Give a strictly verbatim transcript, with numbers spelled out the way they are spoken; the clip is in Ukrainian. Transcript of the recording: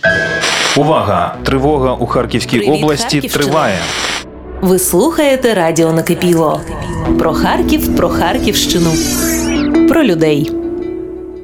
Увага! Тривога у Харківській Привіт, області Харківщина. триває. Ви слухаєте радіо Накипіло. Про Харків, про Харківщину, про людей.